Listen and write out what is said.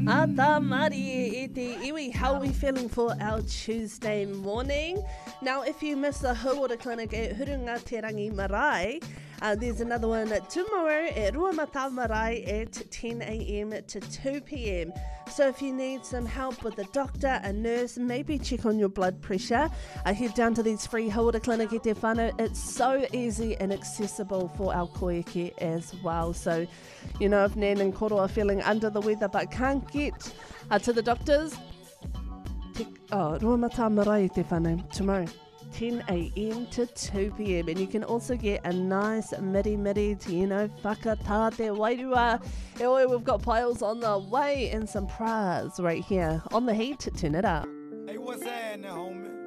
Ata Mari e te iwi, how are we feeling for our Tuesday morning? Now, if you miss the Hauora Clinic at Hurunga Te Rangi Marae, there's another one tomorrow at Ruamata Marae at 10 a.m. to 2 p.m. So if you need some help with a doctor, a nurse, maybe check on your blood pressure, head down to these free Hauora Clinic e te whānau. It's so easy and accessible for our koike as well. So, you know, if Nan and Koro are feeling under the weather but can't get to the doctors, Ruamata Marae e te whānau tomorrow, 10 a.m. to 2 p.m. And you can also get a nice miri to, you know, whakatā te wairua. E oi, we've got piles on the way and some pras right here on the heat. Turn it up. Hey, what's happening, homie?